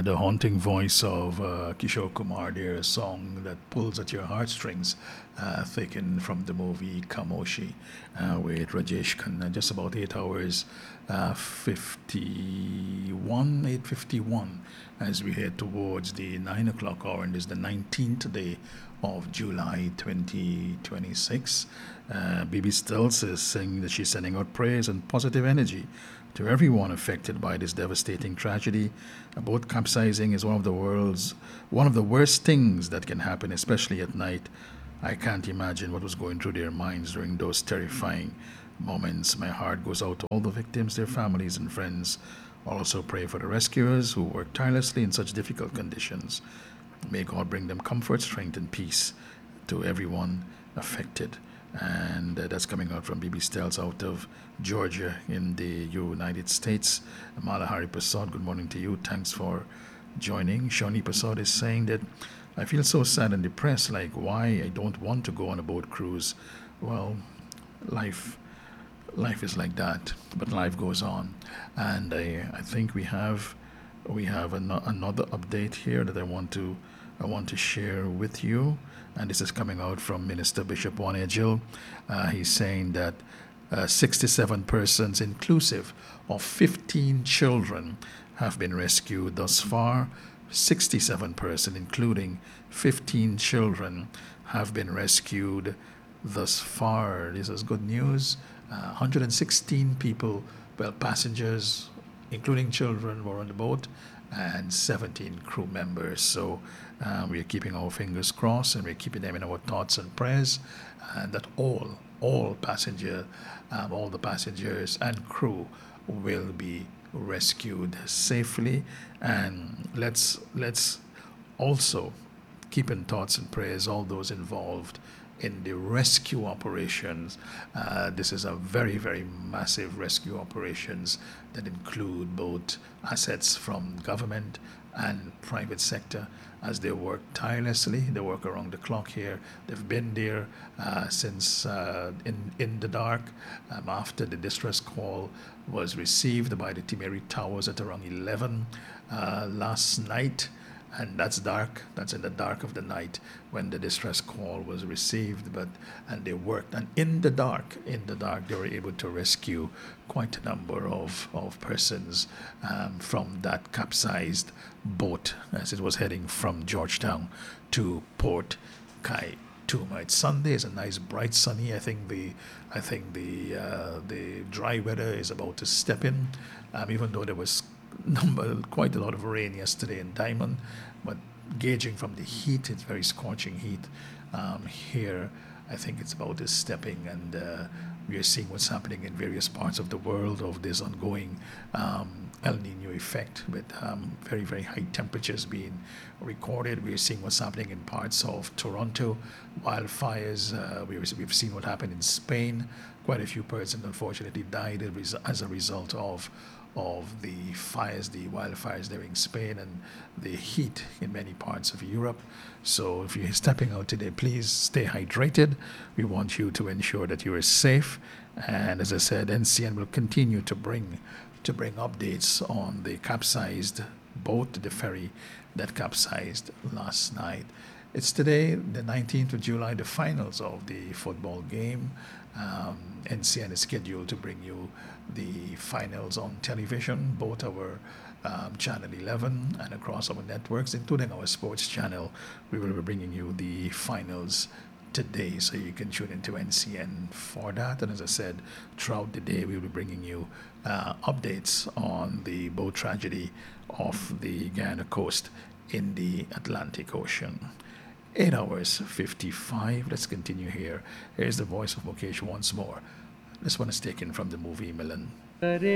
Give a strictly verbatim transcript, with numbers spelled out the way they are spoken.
the haunting voice of uh, Kishore Kumar there, a song that pulls at your heartstrings, uh, taken from the movie Kamoshi uh, with Rajesh Khanna. Just about eight hours, uh, fifty-one, eight fifty-one, as we head towards the nine o'clock hour, and this is the nineteenth day of July twenty twenty-six. Uh, Bibi Stills is saying that she's sending out prayers and positive energy to everyone affected by this devastating tragedy. A boat capsizing is one of the world's one of the worst things that can happen, especially at night. I can't imagine what was going through their minds during those terrifying moments. My heart goes out to all the victims, their families and friends. Also pray for the rescuers who work tirelessly in such difficult conditions. May God bring them comfort, strength and peace to everyone affected. And uh, that's coming out from Bibi Stills out of Georgia in the United States. Malahari Prasad, good morning to you. Thanks for joining. Shawnee Prasad is saying that I feel so sad and depressed, like why I don't want to go on a boat cruise. Well, life life is like that, but life goes on. And I, I think we have we have an, another update here that I want to I want to share with you. And this is coming out from Minister Bishop Wanejil. Uh, he's saying that uh, sixty-seven persons, inclusive of fifteen children, have been rescued thus far. sixty-seven persons, including fifteen children, have been rescued thus far. This is good news. Uh, one hundred sixteen people, well, passengers, including children, were on the boat, and seventeen crew members. So uh, we are keeping our fingers crossed, and we're keeping them in our thoughts and prayers, and that all, all passenger, um, all the passengers and crew will be rescued safely. And let's let's also keep in thoughts and prayers all those involved in the rescue operations. Uh, this is a very, very massive rescue operations that include both assets from government and private sector as they work tirelessly. They work around the clock here. They've been there uh, since uh, in, in the dark um, after the distress call was received by the Timeri Towers at around eleven uh, last night. And that's dark. That's in the dark of the night when the distress call was received. But and they worked, and in the dark, in the dark, they were able to rescue quite a number of of persons um, from that capsized boat as it was heading from Georgetown to Port Kaituma. It's Sunday. It's a nice, bright, sunny. I think the I think the uh, the dry weather is about to step in, um, even though there was number quite a lot of rain yesterday in Diamond, but gauging from the heat, it's very scorching heat um, here. I think it's about to stepping, and uh, we are seeing what's happening in various parts of the world of this ongoing um, El Nino effect, with um, very, very high temperatures being recorded. We're seeing what's happening in parts of Toronto, wildfires. Uh, we, we've seen what happened in Spain. Quite a few persons, unfortunately, died as a result of of the fires, the wildfires there in Spain, and the heat in many parts of Europe. So if you're stepping out today, please stay hydrated. We want you to ensure that you are safe. And as I said, N C N will continue to bring to bring updates on the capsized boat, the ferry that capsized last night. It's today, the nineteenth of July, the finals of the football game. Um, N C N is scheduled to bring you the finals on television, both our um, Channel eleven and across our networks, including our sports channel. We will be bringing you the finals today, so you can tune into N C N for that. And as I said, throughout the day, we will be bringing you uh, updates on the boat tragedy off the Guyana coast in the Atlantic Ocean. eight hours fifty-five. Let's continue here. Here's the voice of Mukesh once more. This one is taken from the movie Milan.